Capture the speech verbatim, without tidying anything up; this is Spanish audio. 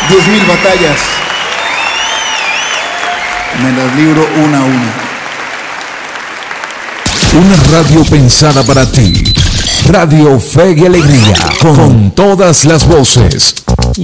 diez mil batallas. Me las libro una a una. Una radio pensada para ti. Radio Fe y Alegría, con todas las voces.